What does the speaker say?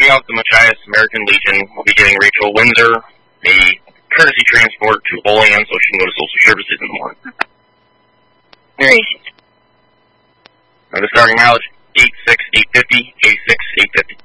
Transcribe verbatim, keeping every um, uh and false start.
out the Machias American Legion, we'll be getting Rachel Windsor a courtesy transport to Olean so she can go to social services in the morning. Great. Now the starting mileage, eight six eight fifty, eight six eight fifty.